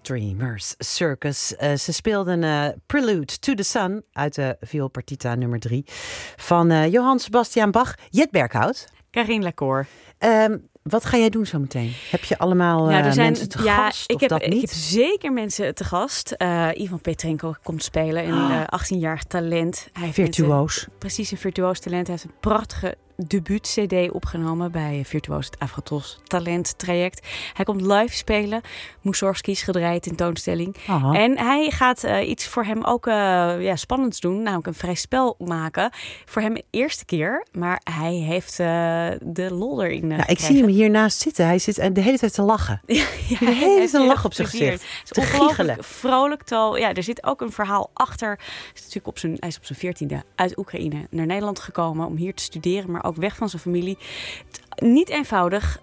Dreamers Circus. Ze speelden Prelude to the Sun uit de vioolpartita nummer 3 van Johann Sebastian Bach. Jet Berghout. Carine Lacour. Wat ga jij doen zo meteen? Heb je allemaal mensen te gast? Ik heb zeker mensen te gast. Ivan Petrenko komt spelen, een 18-jarig talent. Hij heeft virtuoos. Precies, een virtuoos talent. Hij heeft een prachtige debuut-cd opgenomen bij Virtuoos het Afrotos Talent Traject. Hij komt live spelen. Mussorgsky's gedraaid tentoonstelling. Aha. En hij gaat iets voor hem ook spannends doen. Namelijk een vrij spel maken. Voor hem de eerste keer. Maar hij heeft de lol erin Ik zie hem hiernaast zitten. Hij zit de hele tijd te lachen. De hele tijd een lach op zijn gezicht. Te ongelooflijk vrolijk. Er zit ook een verhaal achter. Hij is op zijn 14e uit Oekraïne naar Nederland gekomen om hier te studeren. Maar ook weg van zijn familie. Niet eenvoudig.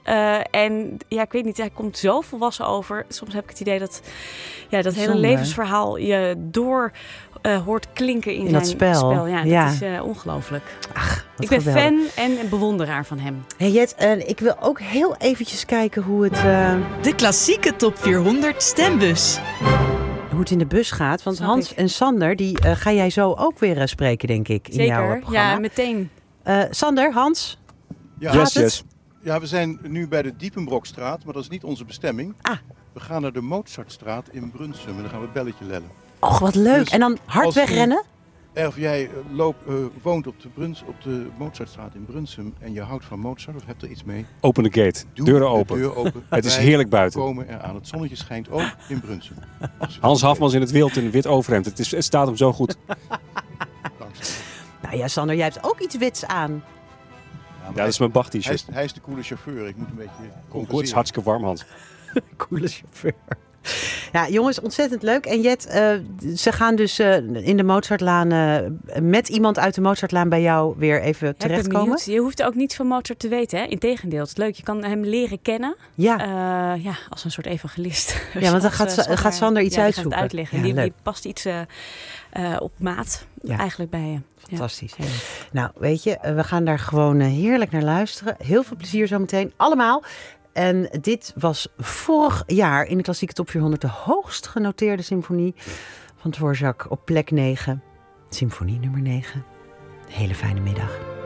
Ik weet niet, hij komt zo volwassen over. Soms heb ik het idee dat dat hele levensverhaal je door hoort klinken in zijn spel. Ja, dat is ongelooflijk. Ik ben fan en bewonderaar van hem. Hey Jet, ik wil ook heel eventjes kijken hoe het... De klassieke top 400 stembus. Hoe het in de bus gaat. Want Hans en Sander, die ga jij zo ook weer spreken, denk ik. In jouw programma. Ja, meteen. Sander, Hans? Ja, yes. Ja, we zijn nu bij de Diepenbrokstraat, maar dat is niet onze bestemming. We gaan naar de Mozartstraat in Brunsum en dan gaan we belletje lellen. Och, wat leuk. Dus en dan hard wegrennen? Of jij woont op de Mozartstraat in Brunsum en je houdt van Mozart of hebt er iets mee? Open de gate. Deuren open. Het is heerlijk buiten. We komen eraan. Het zonnetje schijnt ook in Brunsum. Hans Hafmans in het wild in een wit overhemd. Het staat hem zo goed. Dankzij. Nou ja, Sander, jij hebt ook iets wits aan. Ja, dat is mijn Bach-t-shirt. Hij is de coole chauffeur. Ik moet een beetje compenseren. Het is hartstikke warm, Hans. Coole chauffeur. Ja, jongens, ontzettend leuk. En Jet, ze gaan dus in de Mozartlaan met iemand uit de Mozartlaan bij jou weer even terechtkomen. Je hoeft ook niets van Mozart te weten, hè? Integendeel, het is leuk. Je kan hem leren kennen. Ja. Als een soort evangelist. Ja, want dan gaat Sander iets uitzoeken. Gaat uitleggen. Ja, die past iets op maat eigenlijk bij je. Fantastisch. Ja. Nou, weet je, we gaan daar gewoon heerlijk naar luisteren. Heel veel plezier zometeen. Allemaal. En dit was vorig jaar in de klassieke top 400 de hoogst genoteerde symfonie van Dvorak op plek 9. Symfonie nummer 9. Hele fijne middag.